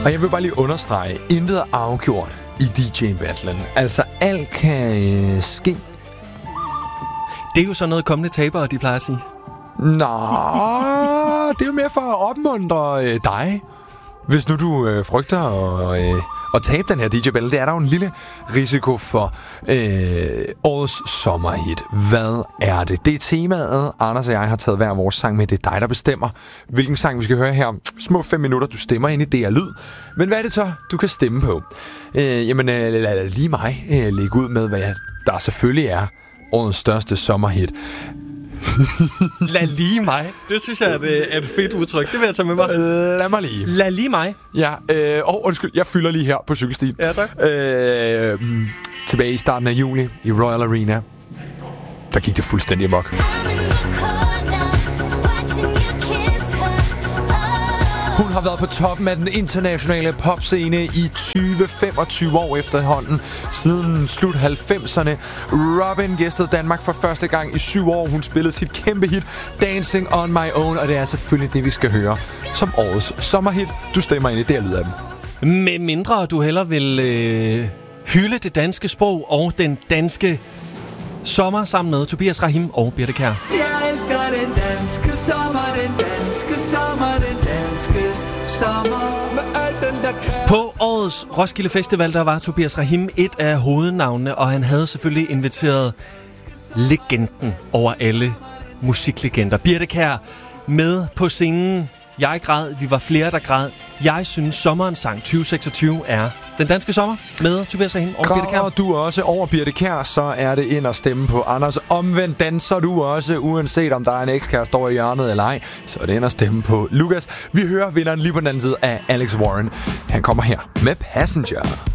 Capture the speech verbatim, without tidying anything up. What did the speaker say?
Og jeg vil bare lige understrege, intet er afgjort i D J-battlen. Altså, alt kan øh, ske. Det er jo sådan noget kommende tabere, de plejer at sige. Nå, det er jo mere for at opmuntre øh, dig. Hvis nu du øh, frygter at, øh, at tabe den her D J-battle, det er der jo en lille risiko for øh, årets sommerhit. Hvad er det? Det er temaet. Anders og jeg har taget hver vores sang med. Det er dig, der bestemmer, hvilken sang vi skal høre her. Små fem minutter, du stemmer ind i D R Lyd. Men hvad er det så, du kan stemme på? Øh, jamen, øh, lad lige mig øh, lægge ud med, hvad jeg, der selvfølgelig er årets største sommerhit. Lad lige mig. Det synes jeg er et, et fedt udtryk. Det vil jeg tage med mig. Lad mig lige. Lad lige mig. Ja, øh, oh, undskyld, jeg fylder lige her på cykelstien. Ja, tak. Øh, tilbage i starten af juli i Royal Arena, der gik det fuldstændig amok. Hun har været på toppen af den internationale popscene i tyve til femogtyve år efterhånden. Siden slut halvfemserne. Robyn gæstede Danmark for første gang i syv år. Hun spillede sit kæmpe hit Dancing on My Own, og det er selvfølgelig det, vi skal høre som årets sommerhit. Du stemmer ind i det, lyd af dem. Med mindre du hellere vil øh, hylde det danske sprog og den danske sommer sammen med Tobias Rahim og Birthe Kjær. Jeg elsker den danske sommer, den danske sommer, den danske sommer med alt den der kan. På årets Roskilde Festival, der var Tobias Rahim et af hovednavnene, og han havde selvfølgelig inviteret legenden over alle musiklegender. Birthe Kjær med på scenen. Jeg græd, vi var flere, der græd. Jeg synes, sommerens sang tyve seksogtyve er Den Danske Sommer med Tobias Rahim og Birthe Kjær. Græder du også over Birthe Kjær, så er det ind og stemme på Anders. Omvendt danser du også, uanset om der er en ekskæreste over i hjørnet eller ej, så er det ind og stemme på Lukas. Vi hører vinderen lige på den anden side af Alex Warren. Han kommer her med Passenger.